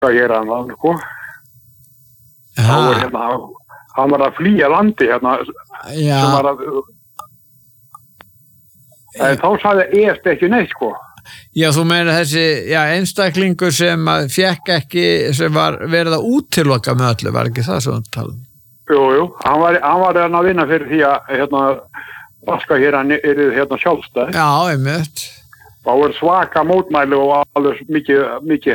hér hann, sko. Hann var að flýja landi hérna, sem var að... Þá sagði ESB ekki neitt, sko. Já, þú meina þessi, einstaklingur sem fékk ekki, sem var verið að útiloka með öllu, var ekki það svona talum? Jú, hann var að vinna fyrir því að, vaska hér hann hérna sjálfstæð. Já, einmitt. Það var svaka mótmæli og alveg mikið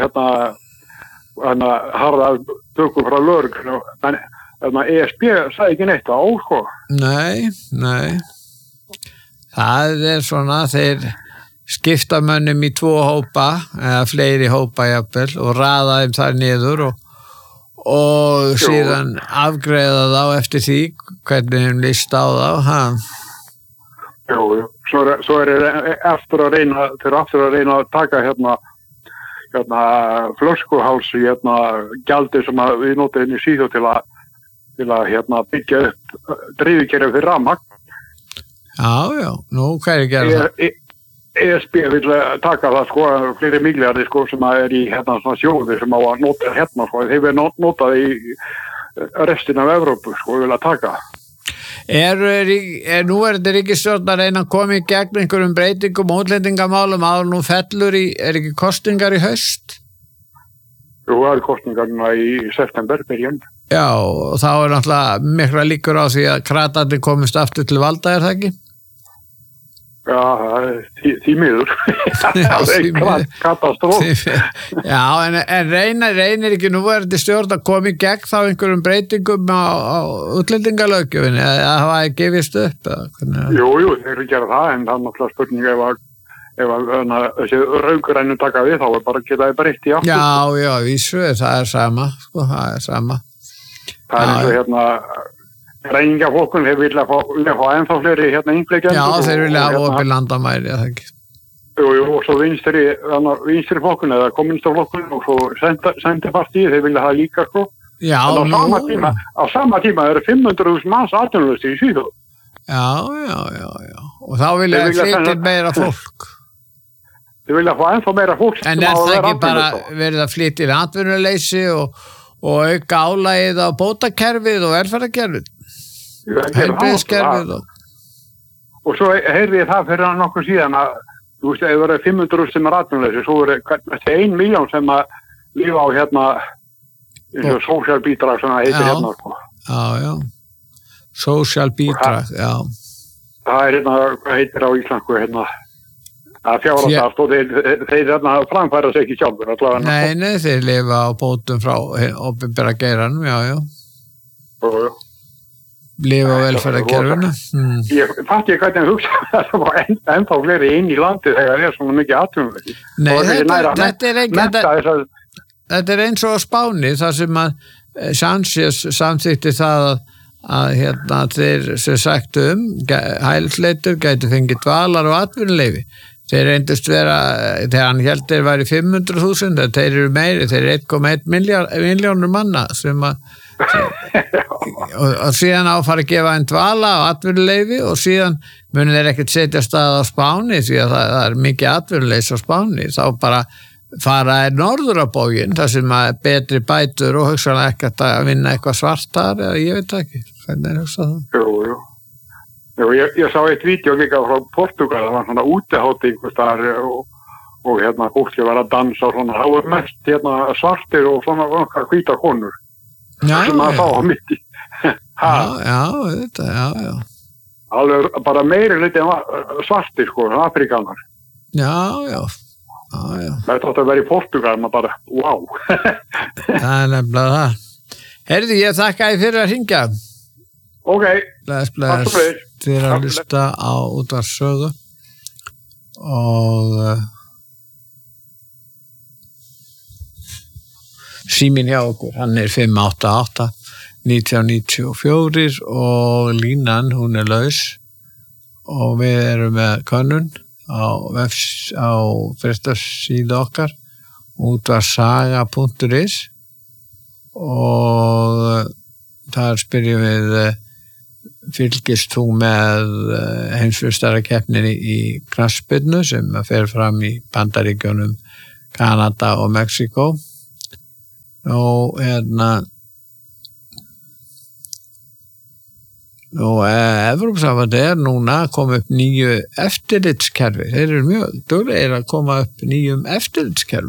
harða tökum frá lögreglunni, en ESB sagði ekki neitt á, sko. Nei. Það svona, þeir skipta mönnum í 2 hópa, eða fleiri hópa jafnvel, og raða þeim þar niður og síðan afgreiða þá eftir því hvernig þeim líst á þá, Jú, svo eftir að reyna að taka hérna flöskuhálsi gjaldi sem við notum inn í Svíþjóð til að byggja upp dreifikerfi fyrir rafmagn. Já, nú hvað gera það? ESB vil taka það, sko, fleiri milljarðir, sko, sem í svona sjóði sem á að nota hérna, sko, þeir vil nota það í restin af Evrópu, sko, vil að taka. Nú þetta ríkisstjórn að reyna að koma í gegn einhverjum breytingum og útlendingamálum áður nú fellur ekki kosningar í haust? Jú, það kosningarna í september, byrjun. Já, og þá náttúrulega mikla líkur á því að kratarnir komist aftur til valda, það ekki? Já, því miður. Það katastróf. Já, en reynir ekki núverandi stjórn að koma í gegn þá einhverjum breytingum á útlendingalöggjöfinni, eða hafa það gefist upp? Jú, þeir gera það, en það er náttúrulega spurning ef þessi raungrænu taka við, þá bara geta þið breytt í aftur. Já, vísu, það er sama, sko, það er sama. Það er eins og Ræningaflokkun, þeir vilja fá ennþá fleiri innflytjendur. Já, þeir vilja hafa opið landamæri, það ekki. Jú, og svo vinstri flokkun eða kommunistaflokkun og svo sendipartíð, þeir vilja hafa líka, sko. Já, á sama tíma eru 500.000 manns atvinnulausir í Svíþjóð. Já. Og þá vilja flytja meira fólk. Þeir vilja fá ennþá meira fólk. En það ekki bara verið að flytja í atvinnuleysi og auka álagið á bótakerfið og velferðarkerfið? Heilbrigðiskerfið og svo heyrði ég það fyrir nokkuð síðan að þú veist, ef það eru 500.000 sem atvinnuleysi, svo eru 1 milljón sem að lifa á eins og sósíalbídrag sem það heitir sko. Já. Sósíalbídrag, já. Það hvað heitir á íslensku að fjárhagsaft og þeir framfæra sig ekki sjálfur. Nei, þeir lifa á bótum frá opinbera geiranum, já. Lifa á velferðarkerfinu. Ég fatt ég hvernig hugsa að það var ennþá fleiri inn í landi þegar það svona mikið atvinnuleysi. Nei, þetta er eins og á Spáni, þar sem að Sánchez samþykti það að þeir sem sagt hælisleitur gætu fengið dvalar og atvinnuleyfi. Þeir reyndust vera, þegar hann held þeir væri 500.000, þeir eru meiri, þeir eru 1,1 milljónur manna sem og síðan áfara að gefa einn dvala og atvinnuleyfi og síðan muni þeir ekkert setja stað á Spáni því að það er mikið atvinnuleys á Spáni, þá bara fara norður á bóginn þar sem að betri bætur og hugsanlega ekkert að vinna eitthvað svartar eða ég veit ekki, hvernig er hugsað það? Jú, ég sá eitt vídeo líka frá Portugal, það var svona útihátt einhvers staðar og fólki var að dansa og svona, það var mest svartir og svona hvíta konur. Sem að fá á mitt í. Já. Alveg bara meiri hluti svartir, sko, Afrikanar. Já. Þetta átti að vera í Portugal, maður bara, wow. Það er nefnilega það. Heyrðu, ég þakka þér fyrir að hringja. Ok. Bless. Þið að hlusta á útvarpssögu og síminn hjá okkur, hann er 588-1994 og línan, hún er laus og við erum með könnun á fréttarsíðu okkar útvarpssaga.is og þar spyrjum við fylgist þú með heimsmeistarakeppninni í knattspyrnu sem fer fram í Bandaríkjunum, Kanada og Mexíkó og Evrópusambandið núna að koma upp nýju eftirlitskerfi, þeir eru mjög duglegir að koma upp nýjum eftirlitskerfum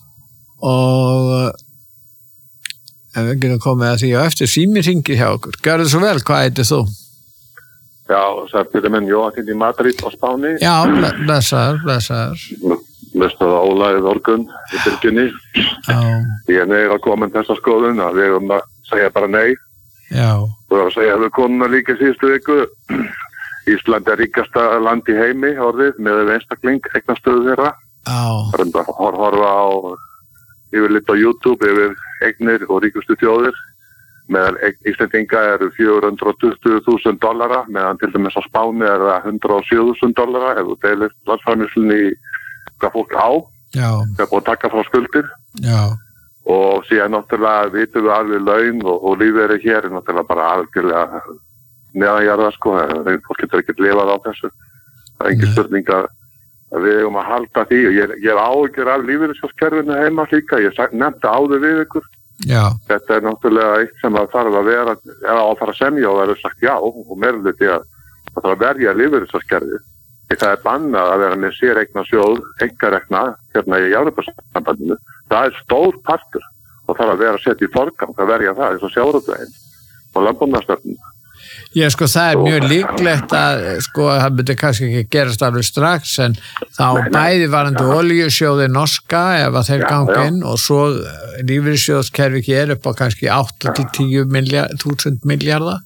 og ef við getum komið að því á eftir sími hringi hjá okkur, gjörðu svo vel, hvað heitir þú? Já, sættir minn Jóhann í Madrid á Spáni. Já, blessaður. Blessaður Ólaðið Orgun í byrginni. Já. Ég er að koma þessa skoðun að við að segja bara nei. Já. Þú að segja að við komum að líka síðustu viku. Ísland ríkasta land í heimi orðið með einstakling, eignastöðu þeirra. Já. Það er að horfa á yfirlit á YouTube yfir eignir og ríkustu þjóðir. Meðal Íslendinga eru $420,000, meðan til dæmis á Spáni er það $107,000 ef þú deilir landsframleiðslunni í hvað fólk á. Já. Það er búið að taka frá skuldir. Já. Og síðan náttúrulega vitum við alveg laun og lífeyri hér er náttúrulega bara algjörlega neðanjarða sko. Fólk getur ekkert lifað á þessu. Það er engin spurning að við eigum að halda því og ég er áhyggjur af lífeyrissjóðskerfinu heima líka. Ég nefndi áður við ykkur. Já. Þetta er náttúrulega eitt sem það þarf að vera eða að fara að semja og verður sagt já og meirhluti að það þarf að verja lífeyrissjóðskerfið. Það er bannað að vera með séreignasjóð, einkarekna hérna í Evrópusambandinu. Það er stór partur og þarf að vera að setja í forgang að verja það eins og sjávarútveginn og landbúnaðarstefnuna. Já, sko, það er mjög líklegt að, sko, það myndi kannski ekki gerast alveg strax, en þá bæði varandi olíusjóði norska ef að þeir ganga inn og svo lífeyrissjóðskerfi hér upp á kannski 8-10.000 milljarða.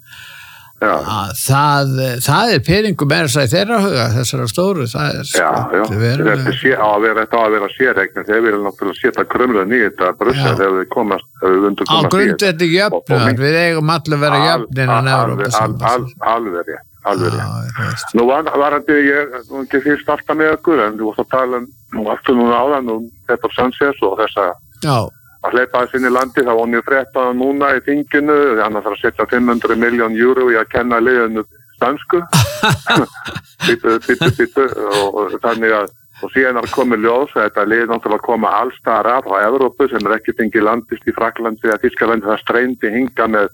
Það er peningum meira að þeirra huga, þessara stóru, það er sko. Þetta á að vera séreign, þeir vilja náttúrulega setja krumla nýtt að Brussel ef við komast, ef við vundum komast á grund þetta jöfnunar, við eigum allir að vera jöfn innan Evrópusambandið. Alveg rétt. Nú varandi ég ekki fyrst alltaf með ykkur, en þú varst að tala aftur núna áðan Pedro Sánchez og þessa að hleypa þess inn í landi, það var mjög fréttað núna í þinginu, hann þarf að setja 500 milljón euro í að kenna liðinu stansku. Bittu, og þannig að, og síðan er komið ljós að þetta lið náttúrulega að koma allstaðar að frá Evrópu sem er ekki fengið landist í Frakklandi eða Þýskalandi, það streyndi hinga með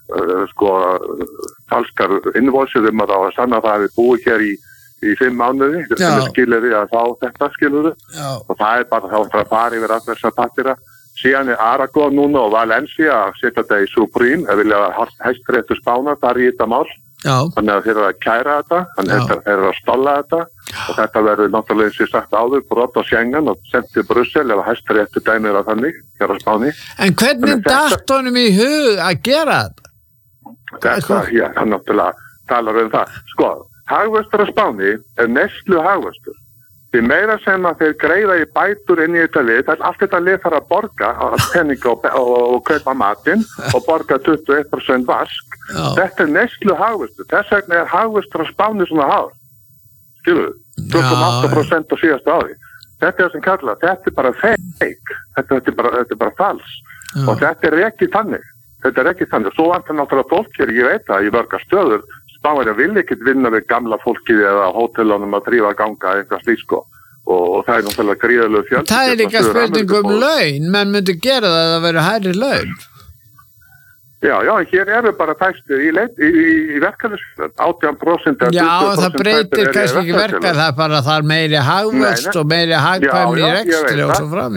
falskar innvorsið að það var sann að það hefði búið hér í 5 mánuði, sem er skilurði að fá þetta skilurði, og það er bara þá að fara yfir að þessa pappira. Síðan er Aragón núna og Valencia að setja þetta í Supreme, að vilja Hæstiréttur Spánar þar í þetta mál. Já. Þannig að þeir eru að kæra þetta, þannig að þeir eru að stolla þetta og þetta verður náttúrulega eins og sagt áður brot á Schengen og sendt til Brussel ef Hæstiréttur dæmir að þannig, hér á Spáni. En hvernig datt honum í hug að gera þetta? Þetta, já, hann náttúrulega talar það. Sko, hagvöxtur á Spáni er neyslu hagvöxtur. Því meira sem að þeir greiða í bætur inn í þetta lið, allt þetta lið þarf að borga peninga og kaupa matinn og borga 21% vask. Já. Þetta er neyslu hagvöxtur. Þess vegna er hagvöxtur á Spáni svona hár. Skilur, 2,8% á síðasta ári. Þetta er sem kalla, þetta er bara fake. Þetta er bara fals. Já. Og þetta er ekki þannig. Svo vantar náttúrulega fólk hér, ég veit það, í mörga stöður. Spánverjar vil ekkert vinna við gamla fólkið eða hótelunum að drífa ganga eitthvað slíkt sko. Og það er náttúrulega gríðarlegu fjöldi. Það er líka spurning laun, menn myndi gera það að vera hærri laun. Já, hér eru bara fæstir í verkefnisfjörn, 18%. Já, það breytir kannski ekki verkefni, það er bara það er meiri hagvöxt og meiri hagkvæmni í rekstri og svo fram.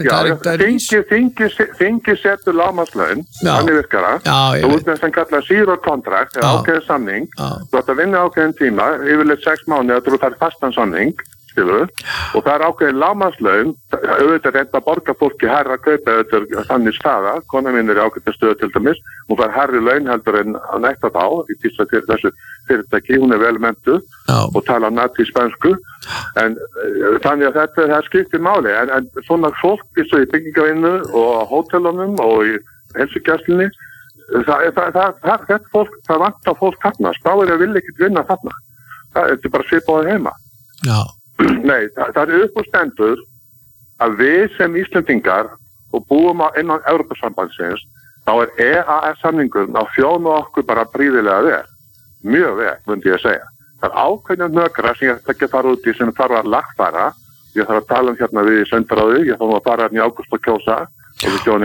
Þingi setur lágmarkslaun, þannig virkar það. Þú ert sem kalla zero contract, eða ákveðin samning, þú ætti að vinna ákveðin tíma, yfirleitt 6 mánuði að þú þarf fastan samning, og það er ákveðin lágmarkslaun, auðvitað reynda að borga fólki hærra að kaupa auðvitað þannig staða, kona mín er ákveðin stöðu til dæmis, hún fær hærri laun heldur en að nætta þá, í tísa til þessu fyrirtæki, hún er vel menntuð og tala nati spænsku, en þannig að þetta skiptir máli, en svona fólk eins og í byggingavinnu og hótelunum og í heilsugæslunni, þetta fólk, það vantar fólk þarna, Spánverjar vil ekkert vinna þarna, það er bara svipaði heima. Já. Nei, það er uppústendur að við sem Íslendingar og búum innan Evrópusambandsins, þá er EAS-samningurinn á þjónu okkur bara príðilega vel. Mjög vel, myndi ég að segja. Það er ákveðna hnökra sem ég ekki að fara út í sem þarf að lagfæra. Ég þarf að tala hérna við í sendiráði, ég þarf að fara hérna í ágúst og kjósa og við þjónin.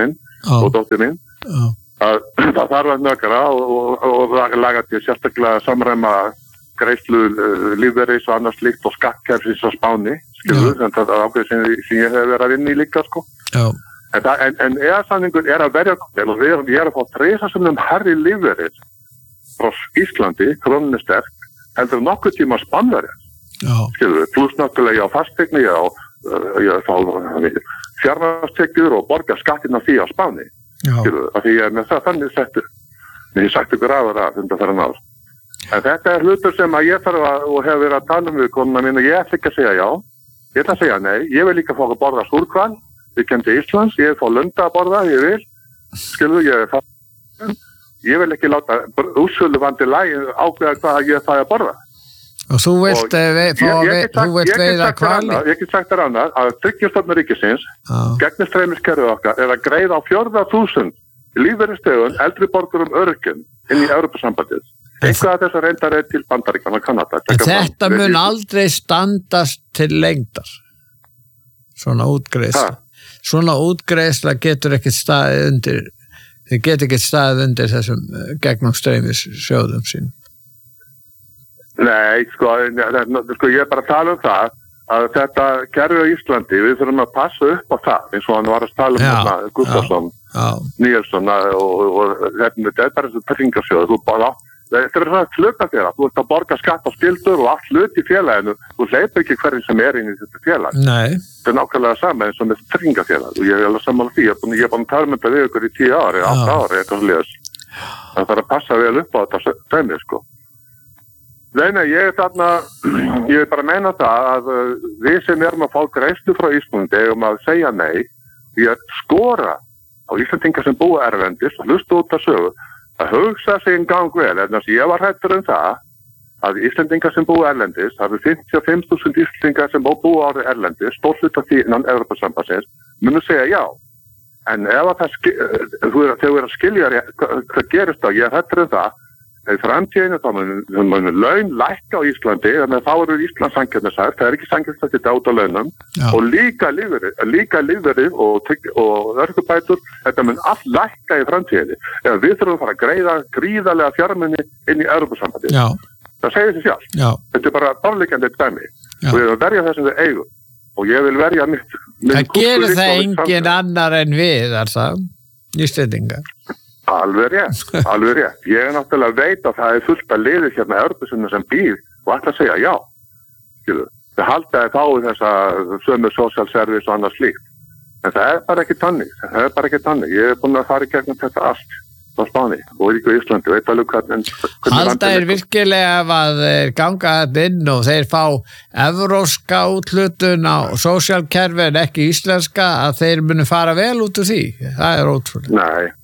og dóttir mín að það þarf að nökra og laga til sérstaklega samræma greiðslu lífeyris og annars líkt og skattkerfis á Spáni skilur en það er ákveð sem ég hef verið að vinna í líka sko en EES-samningur að verja og við að fá 3 sinnum hærri lífeyris frá Íslandi krónunni sterk heldur nokkuð tíma Spánverjar skilur pluss náttúrulega á fasteigni ég fá fjármagnstekjur og borga skattina því á Spáni skilur af því ég með það þannig settur en ég sagt ykkur aðra en þetta hlutur sem að ég þarf og hef verið að tala við konuna mín og ég ætla ekki að segja já ég ætla að segja nei, ég vil líka fá að borða súrkval ég kem til Íslands, ég vil fá lunda að borða ég vil, skilur ég vil ekki láta úrsöluvandi ákveða hvað ég fæ að borða og þú vilt veiða hvali ég get sagt þér annað að Tryggingastofnun ríkisins gegn streymiskerfið okkar að greiða á 4.000 lífeyrisþegum eldri borgurum öryrkjum inn í Evrópusambandið eitthvað að þess að reyndar til Bandaríkjanna og Kanada þetta mun aldrei standast til lengdar svona útgreiðsla getur ekki staðið undir þið getur ekki staðið undir þessum gegnum streymisjóðum sín Nei, sko ég er bara að tala það að þetta kerfi á Íslandi, við þurfum að passa upp á það eins og hann var að tala Gustafsson, Níelsson og þetta er bara þessu tryggingasjóð þetta er svona hlutafélag, þú ert að borga skatt á skyldur og allt hlut í félaginu þú hleypur ekki hverjum sem inn í þetta félag þetta er nákvæmlega sama eins og með tryggingafélag og ég er alveg sammála því ég er búin að tala með þetta við ykkur í 10 ári 8 ári, eitthvað sliðis það þarf að passa vel upp á þetta dæmi sko Nei, ég er bara að meina það að við sem erum að fá greiðslu frá Íslandi að segja nei, ég skora á Íslandingar sem búa erlendis og hlusta út að sögu, að hugsa sig en gang vel, en þess að ég var hræddur það að Íslandingar sem búa erlendis, það eru 55.000 Íslandingar sem búa árið erlendis, stór hluta því innan Evrópusambandsins, munu segja já. En ef að þegar við erum að skilja hvað gerist þá, ég er hræddur það, í framtíðinu þá mun laun lækka á Íslandi þannig að þá eru Íslands sanngjarnisæft það er ekki sanngjarnisæft þetta át á launum og líka lífeyrir og örkubætur þetta mun allt lækka í framtíðinu eða við þurfum að fara að greiða gríðarlega fjármuni inn í Evrópusambandið það segir sig sjálf þetta er bara dálíkjandi dæmi og við erum að verja þessum við eigum og ég vil verja mitt það gerir það engin annar en við er það Íslendingar Alveg rétt. Ég er náttúrulega veit að það er fullt að liði hérna Evrópusunum sem býr og ætla að segja já. Skilu. Það haldaði þá í þessa sömu social service og annað slíkt. En það er bara ekki tannig. Ég er búin að fara í gegnum þetta allt á Spáni og í Íslandi. Veit alveg hvernig haldaði virkilega að þeir ganga inn og þeir fá evróska úthlutun á sósíalkerfi en ekki íslenska að þeir munu fara vel út úr því. Það er ótrúlega.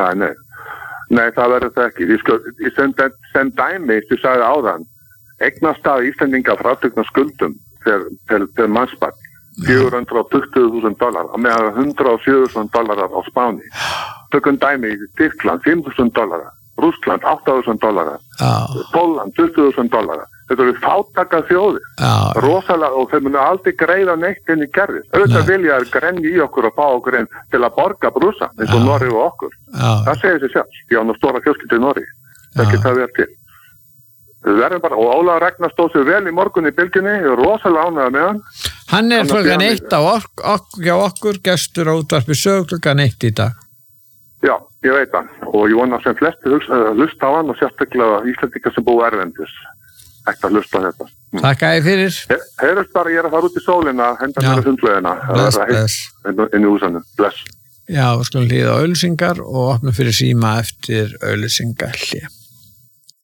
Nei, það verður það ekki. Ég sem dæmi, ég sagði áðan, eignastað Íslendinga frátökna skuldum per mannsbarn, $420,000 á meðan $107,000 á Spáni. Tökum dæmi í Tyrkland, $5,000, Rússland, $8,000, Pólland, $20,000. Þetta eru fátækar þjóðir, rosalega og þau munu aldrei greiða neitt inn í kerfið. Auðvitað vilja grenja í okkur og fá okkur inn til að borga brúsa eins og Noreg og okkur. Það segir sig sjálf. Ég á nú stóra fjölskyldu í Noreg. Það geta verið til. Við verðum bara, og Ólafur Ragnar stóð sér vel í morgun í bylgjunni, ég er rosalega ánægður með hann. Hann er klukkan 1 hjá okkur, gestur á útvarpi sög klukkan 1 í dag. Já, ég veit hann. Og ég vona sem flesti hlusta á hann og sérstaklega Íslendingar sem búa erlendis. Ekki að hlusta á þetta. Takk að þið fyrir. Heyrðust bara, ég er að fara út í sólina, henda mér að sundlaugina. Bless. Inn í húsinu. Bless. Já, við skulum hlýða á auglýsingar og opna fyrir síma eftir auglýsingar.